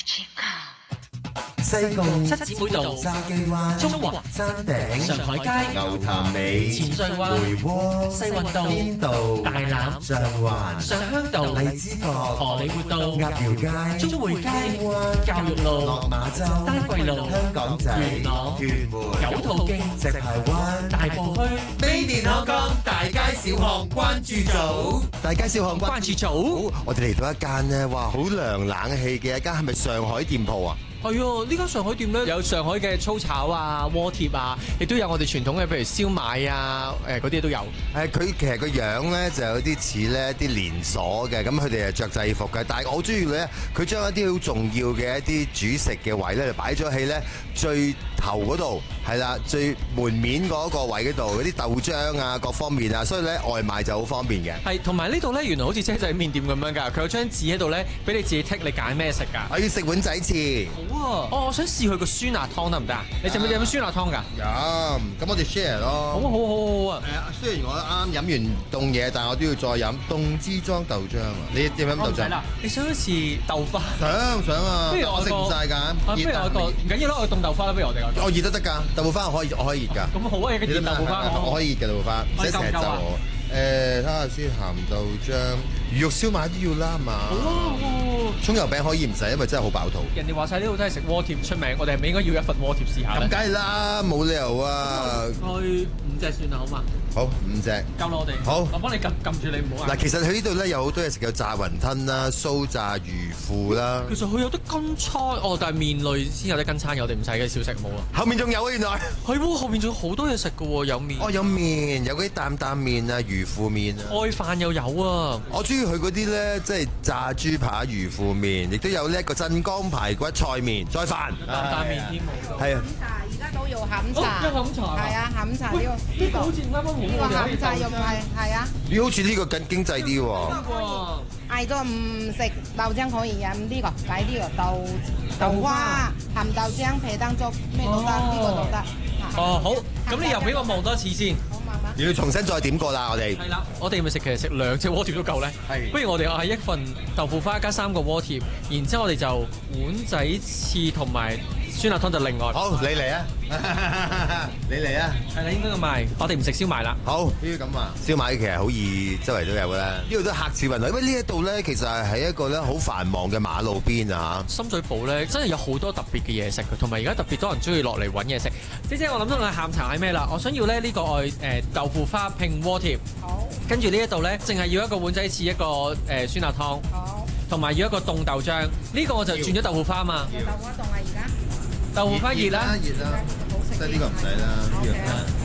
西貢七姊妹道、 筲箕灣、 中華山頂、 上海街、 牛潭尾、 前水灣、 梅窩、 西運道、 邊道、 大欖、 上環、 上鄉道、 荔枝角、 荷里活道、 鴨寮街、 中匯街、 灣、 教育路、 落馬洲、 丹桂路、 香港仔、 元朗、 屯門、 九肚徑、 石排灣、 大埔墟、 Made in Hong Kong大街小巷關注組，大街小巷關注組。 我哋嚟到一間咧，哇，好涼冷氣嘅一間，係咪上海店鋪啊？ 係啊，呢間上海店咧有上海嘅粗炒啊、鍋貼啊，亦都有我哋傳統嘅，譬如燒賣啊，嗰啲都有。 佢其實個樣咧就有啲似咧啲連鎖嘅，咁佢哋係着制服嘅。但係我好中意咧，佢將一啲好重要嘅一啲主食嘅位咧，就擺咗喺咧最頭嗰度，係啦，最門面嗰個位嗰度，嗰啲豆漿啊各方面啊，所以咧外賣就好方便嘅。 係，同埋呢度咧原來好似車仔麵店咁樣㗎，佢有張紙喺度咧，俾你自己剔，你揀咩食㗎。 我要食碗仔翅。 好啊！我想試佢個酸辣湯得唔得啊？你食唔食飲酸辣湯㗎？ 咁我哋 share 咯。 好啊！ 雖然我啱飲完凍嘢，但係我都要再飲凍支裝豆漿啊！你點飲豆漿？ 你想試豆花？ 想啊！ 不如我食唔晒㗎。 不如我個唔緊要啦，我凍豆花啦，不如我哋我熱都得㗎，豆腐花我可以熱㗎。 咁好啊！有個熱豆腐花我可以熱嘅豆腐花，唔使成日就我。睇下先，鹹豆漿、魚肉燒賣都要啦嘛。 好啊！ 葱油餅可以唔使，因為真係好飽肚。 人哋話晒呢度都係食鍋貼出名，我哋係咪應該要一份鍋貼試下咧？ 咁梗係啦，冇理由啊！ 去5隻算啦，好嘛？ 好，5隻。 夠啦，我哋。 好， 我幫你撳住你，唔好啊！ 嗱，其實佢呢度咧有好多嘢食，有炸雲吞啦、酥炸魚腐啦。 其實佢有得跟餐，但係麵類先有得跟餐，我哋唔使嘅小食冇啊。 後面仲有啊，原來。 係喎，後面仲有好多嘢食嘅喎，有麵。 有麵，有嗰啲擔麵啊、魚腐麵啊。 愛飯又有啊！ 我中意佢嗰啲咧，即係炸豬扒魚腐麵，亦都有呢一個鎮江排骨菜麵再飯。 擔麵添喎。 係啊。 茶而家都有下午茶。 有下午茶。 係啊，下午茶呢個好似啱啱好。 呢個下午茶又唔係啊。 咦，好似呢個更經濟啲喎。 嗌咗唔食豆漿可以飲呢個，擺呢個豆花、鹹豆漿、皮蛋粥咩都得，呢個都得。 哦，好，咁你又俾我望多一次先。 好，慢慢。 要重新再點過啦，我哋。 係啦，我哋咪食其實食2隻鍋貼都夠咧。係。不如我哋係一份豆腐花加3個鍋貼，然之後我哋就碗仔翅同埋酸辣湯就另外。 好，你嚟啊！你嚟啊！ 係啦，應該咁賣。我哋唔食燒賣啦。 好，呢啲咁啊，燒賣其實好易，周圍都有噶啦。呢度都客似雲來，因為呢一度咧，其實係喺一個咧好繁忙嘅馬路邊啊嚇。深水埗咧真係有好多特別嘅嘢食嘅，同埋而家特別多人中意落嚟揾嘢食。姐姐，我諗到我下午茶係咩啦？我想要咧呢個豆腐花拼鍋貼。 好。 跟住呢一度咧，淨係要一個碗仔翅，一個酸辣湯。 好。 同埋要一個凍豆漿。呢個我就轉咗豆腐花嘛。 豆腐花凍啊，而家。 豆腐花熱啦。 熱啦。即係呢個唔使啦。